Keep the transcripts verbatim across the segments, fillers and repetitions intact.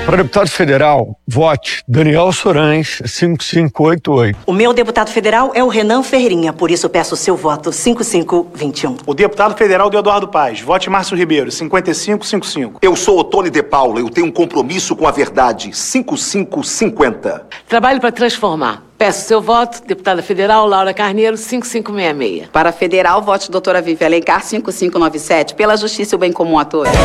Para deputado federal, vote Daniel Sorães, cinco cinco oito oito. O meu deputado federal é o Renan Ferreirinha, por isso peço o seu voto, cinco cinco dois um. O deputado federal de Eduardo Paz, vote Márcio Ribeiro, cinquenta e cinco cinquenta e cinco. Eu sou Otone de Paula, eu tenho um compromisso com a verdade, cinco cinco cinquenta. Trabalho para transformar. Peço seu voto, deputada federal Laura Carneiro, cinco cinco seis seis. Para federal, vote doutora Vivi Alencar, cinco cinco nove sete, pela justiça e o bem comum a todos.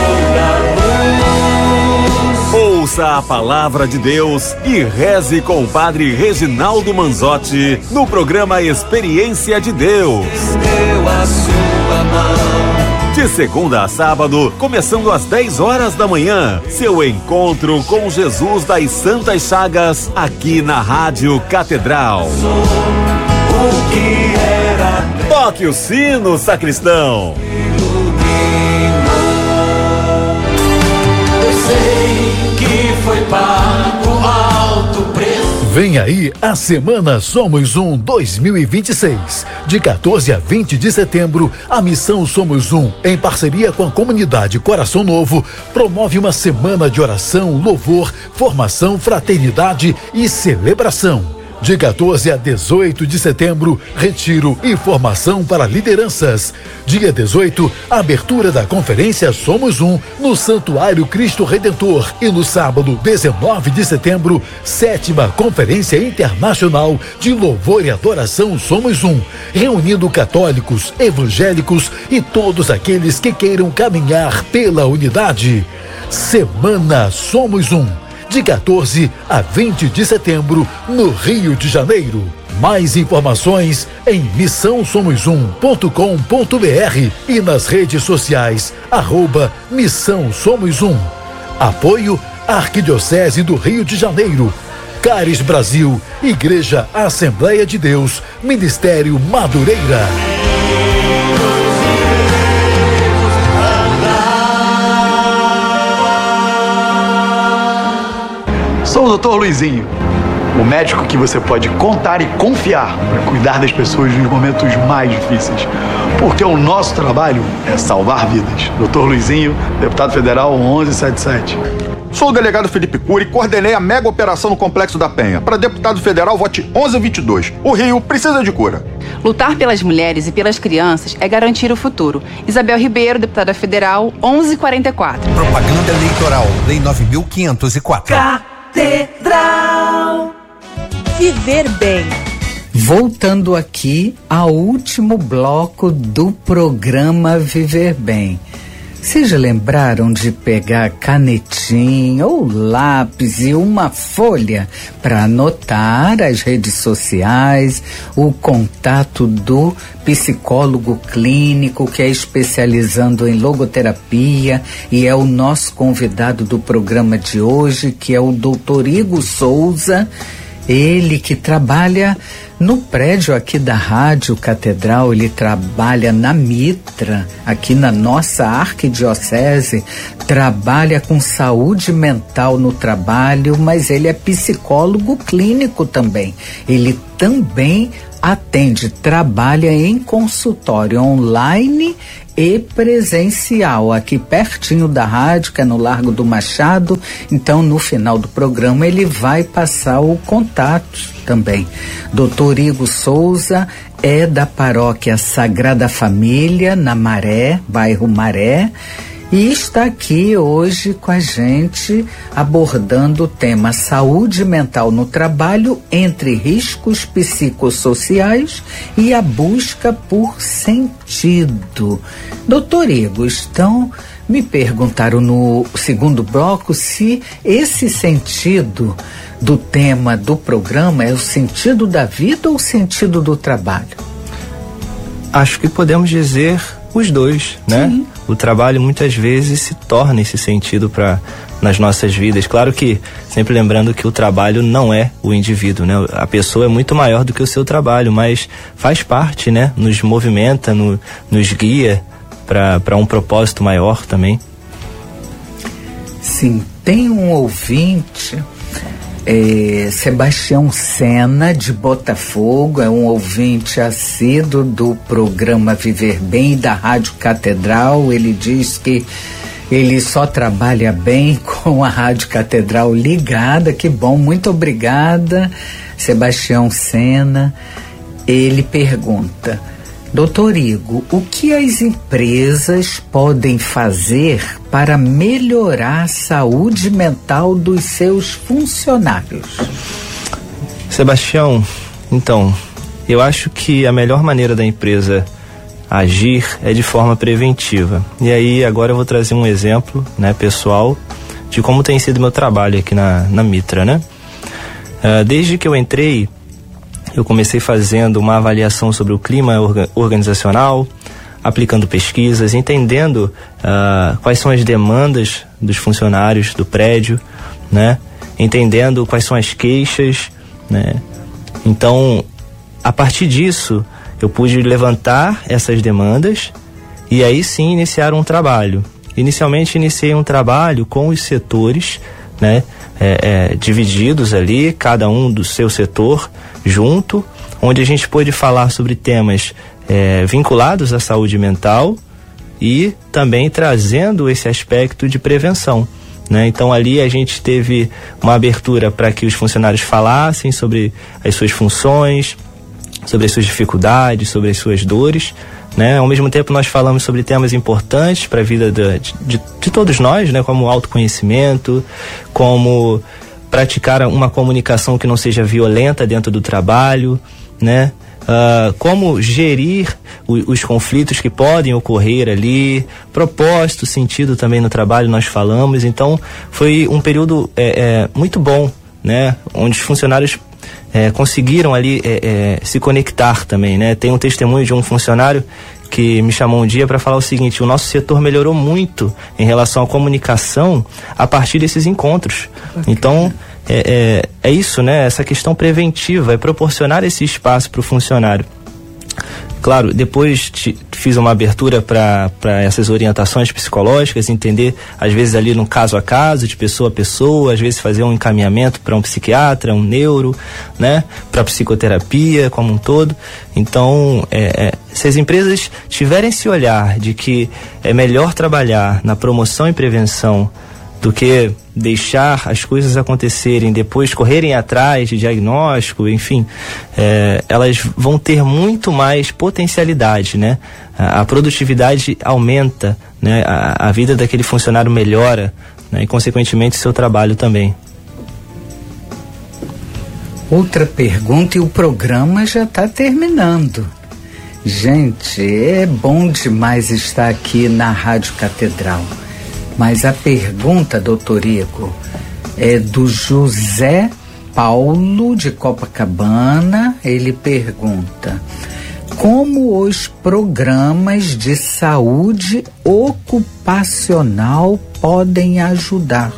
Ouça a palavra de Deus e reze com o padre Reginaldo Manzotti no programa Experiência de Deus. Deu a sua mão. De segunda a sábado, começando às dez horas da manhã, seu encontro com Jesus das Santas Chagas, aqui na Rádio Catedral. O que era Toque o sino, sacristão. Eu sei que foi pago alto preço. Vem aí a Semana Somos Um dois mil e vinte e seis. De quatorze a vinte de setembro, a Missão Somos Um, em parceria com a comunidade Coração Novo, promove uma semana de oração, louvor, formação, fraternidade e celebração. De quatorze a dezoito de setembro, retiro e formação para lideranças. Dia dezoito, abertura da conferência Somos Um no Santuário Cristo Redentor. E no sábado, dezenove de setembro, sétima Conferência Internacional de Louvor e Adoração Somos Um, reunindo católicos, evangélicos e todos aqueles que queiram caminhar pela unidade. Semana Somos Um. De quatorze a vinte de setembro, no Rio de Janeiro. Mais informações em missão somos um ponto com ponto br e nas redes sociais, arroba Missão Somos Um. Apoio Arquidiocese do Rio de Janeiro, Caris Brasil, Igreja Assembleia de Deus, Ministério Madureira. Sou o doutor Luizinho, o médico que você pode contar e confiar para cuidar das pessoas nos momentos mais difíceis. Porque o nosso trabalho é salvar vidas. doutor Luizinho, deputado federal onze setenta e sete. Sou o delegado Felipe Cury e coordenei a mega operação no Complexo da Penha. Para deputado federal, vote onze vinte e dois. O Rio precisa de cura. Lutar pelas mulheres e pelas crianças é garantir o futuro. Isabel Ribeiro, deputada federal, onze quarenta e quatro. Propaganda eleitoral, lei nove mil quinhentos e quatro. Catedral. Viver bem. Voltando aqui ao último bloco do programa Viver Bem. Vocês já lembraram de pegar canetinha ou lápis e uma folha para anotar as redes sociais, o contato do psicólogo clínico que é especializando em logoterapia e é o nosso convidado do programa de hoje, que é o doutor Igor Souza, ele que trabalha no prédio aqui da Rádio Catedral, ele trabalha na Mitra, aqui na nossa arquidiocese, trabalha com saúde mental no trabalho, mas ele é psicólogo clínico também. Ele também atende, trabalha em consultório online e presencial, aqui pertinho da rádio, que é no Largo do Machado. Então, no final do programa, ele vai passar o contato também. doutor Igor Souza é da paróquia Sagrada Família, na Maré, bairro Maré, e está aqui hoje com a gente abordando o tema saúde mental no trabalho entre riscos psicossociais e a busca por sentido. Doutor Igor, então me perguntaram no segundo bloco se esse sentido do tema do programa é o sentido da vida ou o sentido do trabalho? Acho que podemos dizer os dois, né? Sim. O trabalho muitas vezes se torna esse sentido para nas nossas vidas. Claro que sempre lembrando que o trabalho não é o indivíduo, né? A pessoa é muito maior do que o seu trabalho, mas faz parte, né? Nos movimenta, no, nos guia para um propósito maior também. Sim, tem um ouvinte, é, Sebastião Sena, de Botafogo, é um ouvinte assíduo do programa Viver Bem da Rádio Catedral. Ele diz que Ele só trabalha bem com a Rádio Catedral ligada. Que bom, muito obrigada, Sebastião Sena. Ele pergunta: doutor Igor, o que as empresas podem fazer para melhorar a saúde mental dos seus funcionários? Sebastião, então, eu acho que a melhor maneira da empresa agir é de forma preventiva. E aí agora eu vou trazer um exemplo, né, pessoal, de como tem sido meu trabalho aqui na, na Mitra, né? Uh, desde que eu entrei, eu comecei fazendo uma avaliação sobre o clima orga- organizacional, aplicando pesquisas, entendendo uh, quais são as demandas dos funcionários do prédio, né? Entendendo quais são as queixas, né? Então, a partir disso, eu pude levantar essas demandas e aí sim iniciar um trabalho. Inicialmente iniciei um trabalho com os setores, né, é, é, divididos ali, cada um do seu setor, junto, onde a gente pôde falar sobre temas é, vinculados à saúde mental e também trazendo esse aspecto de prevenção, né? Então ali a gente teve uma abertura para que os funcionários falassem sobre as suas funções, sobre as suas dificuldades, sobre as suas dores, né? Ao mesmo tempo nós falamos sobre temas importantes para a vida de, de, de todos nós, né? Como autoconhecimento, como praticar uma comunicação que não seja violenta dentro do trabalho, né? Uh, como gerir o, os conflitos que podem ocorrer ali, propósito, sentido também no trabalho nós falamos. Então foi um período é, é, muito bom, né? Onde os funcionários É, conseguiram ali é, é, se conectar também, né? Tem um testemunho de um funcionário que me chamou um dia para falar o seguinte: o nosso setor melhorou muito em relação à comunicação a partir desses encontros. Okay. Então é, é, é isso, né? Essa questão preventiva, é proporcionar esse espaço para o funcionário. Claro, depois te, fiz uma abertura para essas orientações psicológicas, entender, às vezes ali no caso a caso, de pessoa a pessoa, às vezes fazer um encaminhamento para um psiquiatra, um neuro, né, para psicoterapia como um todo. Então, é, é, se as empresas tiverem esse olhar de que é melhor trabalhar na promoção e prevenção do que deixar as coisas acontecerem, depois correrem atrás de diagnóstico, enfim, é, elas vão ter muito mais potencialidade, né? A, a produtividade aumenta, né? A, a vida daquele funcionário melhora, né? E consequentemente seu trabalho também. Outra pergunta, e o programa já está terminando. Gente, é bom demais estar aqui na Rádio Catedral. Mas a pergunta, doutor Igor, é do José Paulo de Copacabana. Ele pergunta: como os programas de saúde ocupacional podem ajudar?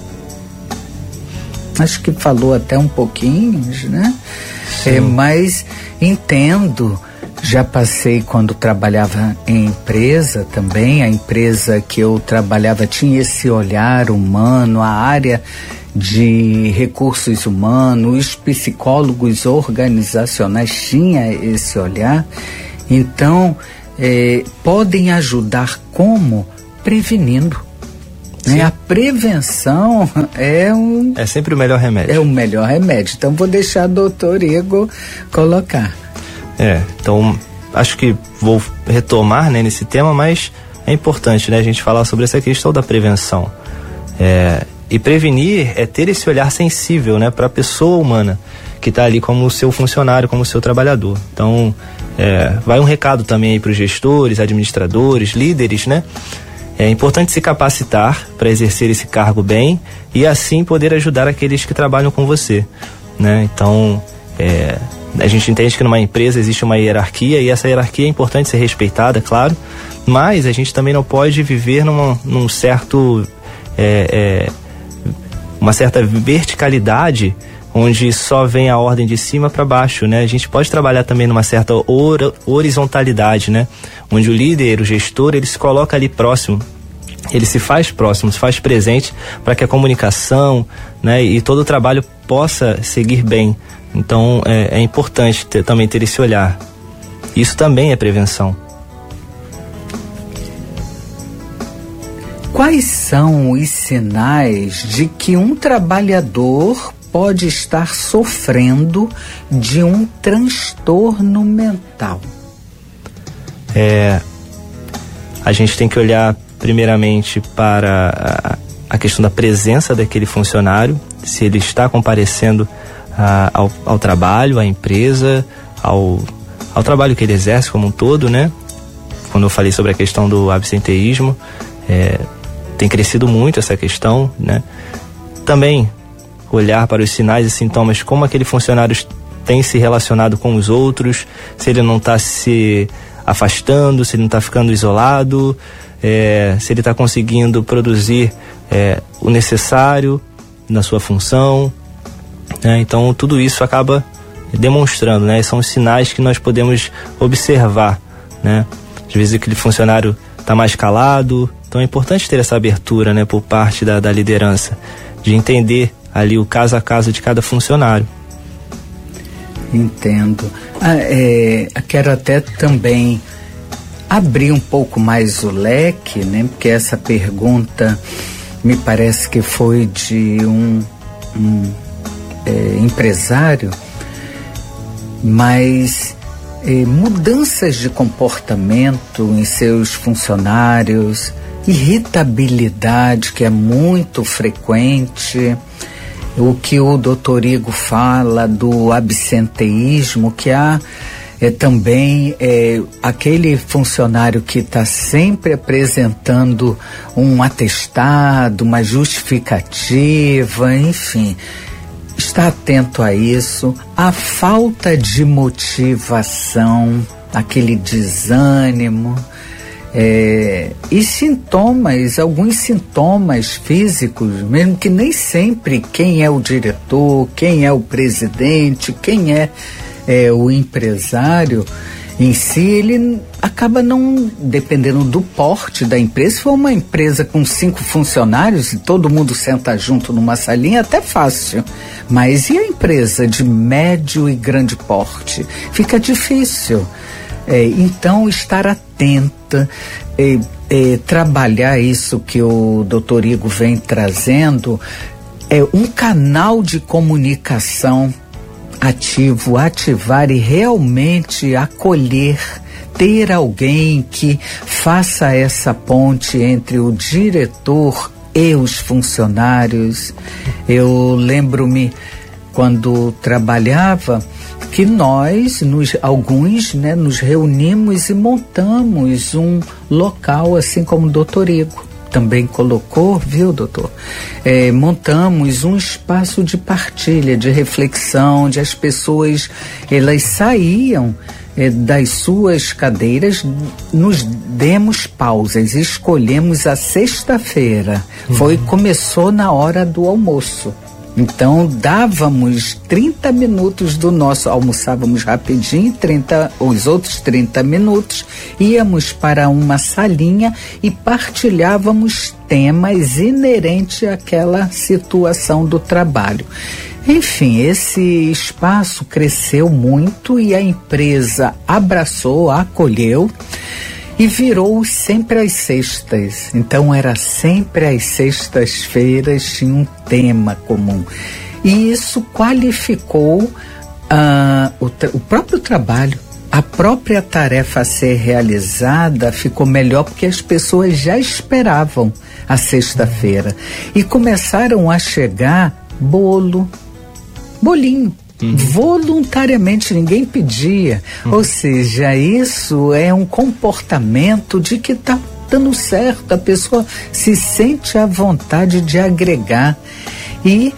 Acho que falou até um pouquinho, né? É, mas entendo. Já passei quando trabalhava em empresa também. A empresa que eu trabalhava tinha esse olhar humano, a área de recursos humanos, os psicólogos organizacionais tinha esse olhar. Então, eh, podem ajudar como? Prevenindo. Né? A prevenção é um... É sempre o melhor remédio. É o melhor remédio. Então, vou deixar o doutor Igor colocar. É, então acho que vou retomar, né, nesse tema, mas é importante, né, a gente falar sobre essa questão da prevenção. É, e prevenir é ter esse olhar sensível, né, para a pessoa humana que está ali como o seu funcionário, como o seu trabalhador. Então, é, vai um recado também aí para os gestores, administradores, líderes, né? É importante se capacitar para exercer esse cargo bem e assim poder ajudar aqueles que trabalham com você, né? Então, é, a gente entende que numa empresa existe uma hierarquia e essa hierarquia é importante ser respeitada, claro, mas a gente também não pode viver numa, num certo, é, é, uma certa verticalidade onde só vem a ordem de cima para baixo, né? A gente pode trabalhar também numa certa or, horizontalidade, né? Onde o líder, o gestor, ele se coloca ali próximo, ele se faz próximo, se faz presente para que a comunicação, né, e todo o trabalho possa seguir bem. Então é, é importante ter, também ter esse olhar. Isso também é prevenção. quais são os sinais de que um trabalhador pode estar sofrendo de um transtorno mental? É, a gente tem que olhar primeiramente para a, a questão da presença daquele funcionário, se ele está comparecendo a, ao, ao trabalho, à empresa, ao, ao trabalho que ele exerce como um todo, né? Quando eu falei sobre a questão do absenteísmo, é, tem crescido muito essa questão, né? Também olhar para os sinais e sintomas, como aquele funcionário tem se relacionado com os outros, se ele não está se afastando, se ele não está ficando isolado, é, se ele está conseguindo produzir é, o necessário na sua função, né? Então tudo isso acaba demonstrando, né? São os sinais que nós podemos observar, né? Às vezes aquele funcionário está mais calado, então é importante ter essa abertura, né, por parte da, da liderança, de entender ali o caso a caso de cada funcionário. Entendo. Ah, é, quero até também abrir um pouco mais o leque, né? Porque essa pergunta me parece que foi de um, um é, empresário, mas é, mudanças de comportamento em seus funcionários, irritabilidade que é muito frequente, o que o doutor Igor fala do absenteísmo, que há é, também é, aquele funcionário que está sempre apresentando um atestado, uma justificativa, enfim, está atento a isso, a falta de motivação, aquele desânimo, É, e sintomas, alguns sintomas físicos, mesmo que nem sempre quem é o diretor, quem é o presidente, quem é, é o empresário em si, ele acaba não, dependendo do porte da empresa. Se for uma empresa com cinco funcionários e todo mundo senta junto numa salinha, até fácil. Mas e a empresa de médio e grande porte? Fica difícil. É, então, estar atenta, é, é, trabalhar isso que o doutor Igor vem trazendo, é um canal de comunicação ativo, ativar e realmente acolher, ter alguém que faça essa ponte entre o diretor e os funcionários. Eu lembro-me quando trabalhava que nós, nos, alguns, né, nos reunimos e montamos um local, assim como o doutor Igor também colocou, viu, doutor? É, montamos um espaço de partilha, de reflexão, onde as pessoas, elas saíam é, das suas cadeiras, nos demos pausas, escolhemos a sexta-feira, uhum. Foi, começou na hora do almoço. Então, dávamos trinta minutos do nosso, almoçávamos rapidinho, trinta, os outros trinta minutos, íamos para uma salinha e partilhávamos temas inerentes àquela situação do trabalho. Enfim, esse espaço cresceu muito e a empresa abraçou, acolheu, e virou sempre às sextas. Então era sempre às sextas-feiras, tinha um tema comum. E isso qualificou uh, o, o próprio trabalho. A própria tarefa a ser realizada ficou melhor porque as pessoas já esperavam a sexta-feira. E começaram a chegar bolo, bolinho. Uhum. Voluntariamente, ninguém pedia. Uhum. Ou seja, isso é um comportamento de que está dando certo, a pessoa se sente à vontade de agregar. E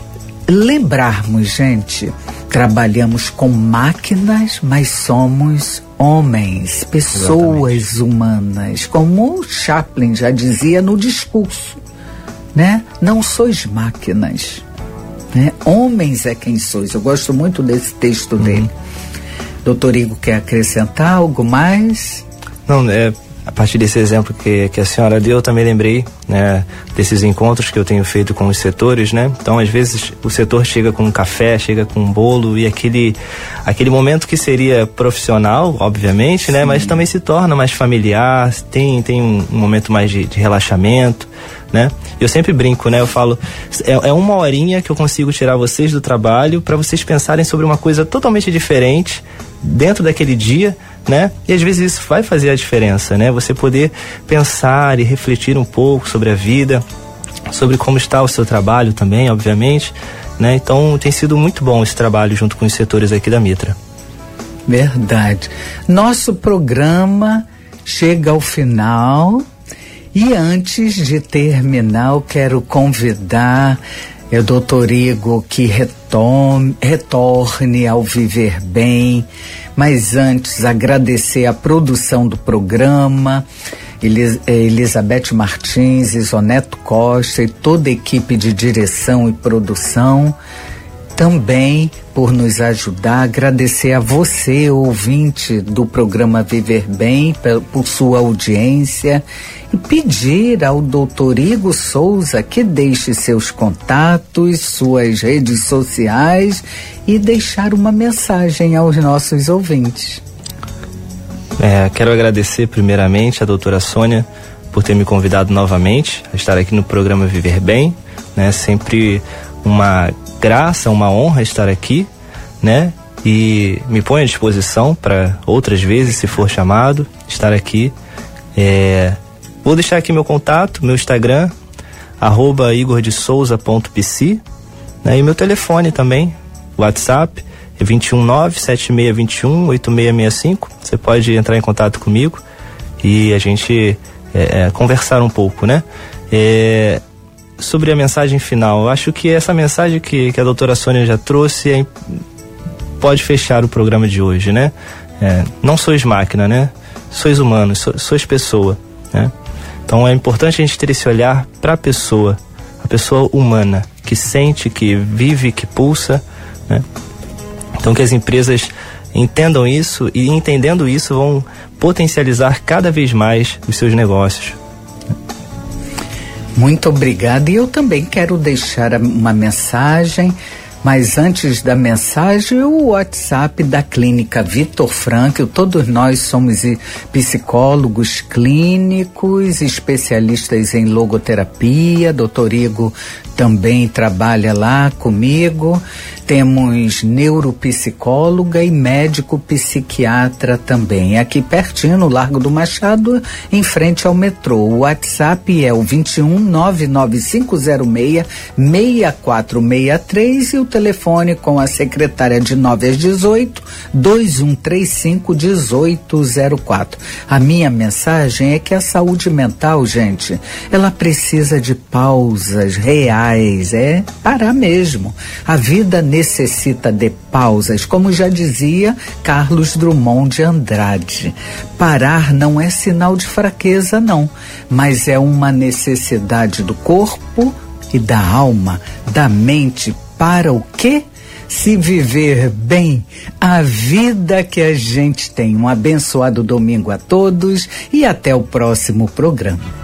lembrarmos, gente, trabalhamos com máquinas, mas somos homens, pessoas Exatamente. Humanas, como o Chaplin já dizia no discurso, né? Não sois máquinas. Né? Homens é quem sois. Eu gosto muito desse texto uhum. dele. Doutor Igor, quer acrescentar algo mais? Não, é a partir desse exemplo que, que a senhora deu, eu também lembrei, né, desses encontros que eu tenho feito com os setores, né? Então, às vezes, o setor chega com um café, chega com um bolo e aquele, aquele momento que seria profissional, obviamente, né? Mas também se torna mais familiar, tem, tem um, um momento mais de, de relaxamento, né? Eu sempre brinco, né? Eu falo, é, é uma horinha que eu consigo tirar vocês do trabalho para vocês pensarem sobre uma coisa totalmente diferente dentro daquele dia, né? E às vezes isso vai fazer a diferença, né? Você poder pensar e refletir um pouco sobre a vida, sobre como está o seu trabalho também, obviamente, né? Então tem sido muito bom esse trabalho junto com os setores aqui da Mitra. Verdade. Nosso programa chega ao final e antes de terminar eu quero convidar o doutor Igor que retome, retorne ao Viver Bem, mas antes agradecer a produção do programa, Elis, Elizabeth Martins, Isoneto Costa e toda a equipe de direção e produção, também por nos ajudar. Agradecer a você, ouvinte do programa Viver Bem, por, por sua audiência e pedir ao doutor Igor Souza que deixe seus contatos, suas redes sociais e deixar uma mensagem aos nossos ouvintes. É, quero agradecer primeiramente a doutora Sônia por ter me convidado novamente a estar aqui no programa Viver Bem, né? Sempre uma graça, uma honra estar aqui, né? E me ponho à disposição para outras vezes, se for chamado, estar aqui. É, vou deixar aqui meu contato, meu Instagram, arroba igor de souza ponto p c, né? E meu telefone também, WhatsApp, é dois um nove, sete seis dois um, oito seis seis cinco. Você pode entrar em contato comigo e a gente é, é, conversar um pouco, né? É, sobre a mensagem final, eu acho que essa mensagem que, que a doutora Sônia já trouxe é, pode fechar o programa de hoje, né? É, não sois máquina, né? Sois humanos, so, sois pessoa, né? Então é importante a gente ter esse olhar para a pessoa, a pessoa humana, que sente, que vive, que pulsa, né? Então que as empresas entendam isso e, entendendo isso, vão potencializar cada vez mais os seus negócios. Muito obrigada. E eu também quero deixar uma mensagem, mas antes da mensagem, o WhatsApp da Clínica Vitor Frankl. Todos nós somos psicólogos clínicos, especialistas em logoterapia. doutor Igor também trabalha lá comigo. Temos neuropsicóloga e médico psiquiatra também. Aqui pertinho, no Largo do Machado, em frente ao metrô. O WhatsApp é o dois um nove nove cinco zero seis, seis quatro seis três e o telefone com a secretária de nove às dezoito, dois um três cinco, um oito zero quatro. A minha mensagem é que a saúde mental, gente, ela precisa de pausas reais, é parar mesmo. A vida necessita de pausas, como já dizia Carlos Drummond de Andrade. Parar não é sinal de fraqueza, não, mas é uma necessidade do corpo e da alma, da mente, para o quê? Se viver bem a vida que a gente tem. Um abençoado domingo a todos e até o próximo programa.